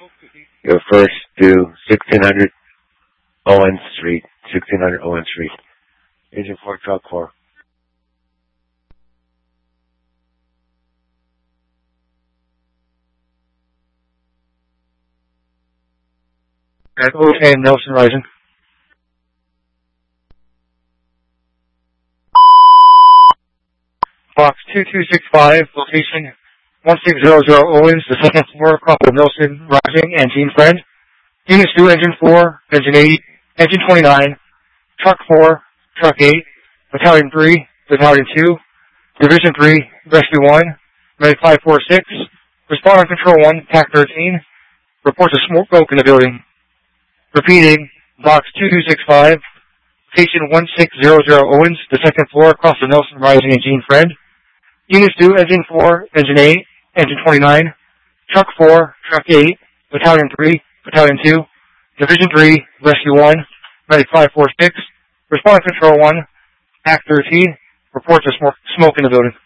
Your first to 1600 Owen Street. 1600 Owen Street. Agent 4, Truck 4. At OK, Nelson Rising. Box 2265, location 1600 Owens, the second floor, couple of Nelson Rising and Team Friend. Units 2, Engine 4, Engine 8, Engine 29, Truck 4, Truck 8, Battalion 3, Battalion 2, Division 3, Rescue 1, Medic 546, Responder Control 1, TAC 13, reports a smoke in the building. Repeating, Box 2265, Station 1600 Owens, the second floor, across the Nelson Rising and Gene Friend. Units 2, Engine 4, Engine 8, Engine 29, Truck 4, Truck 8, Battalion 3, Battalion 2, Division 3, Rescue 1, Medic 546, Response Control 1, TAC 13, reports a smoke in the building.